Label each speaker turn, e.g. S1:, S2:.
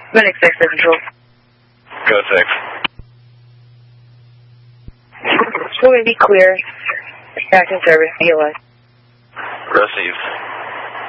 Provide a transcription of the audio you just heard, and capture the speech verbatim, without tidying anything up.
S1: Medic six, control.
S2: Go six.
S1: Will be clear. Back in service. B O S.
S2: Receive.